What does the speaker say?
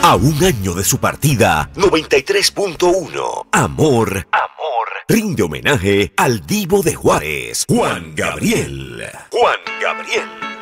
A un año de su partida, 93.1. Amor rinde homenaje al Divo de Juárez, Juan Gabriel. Juan Gabriel.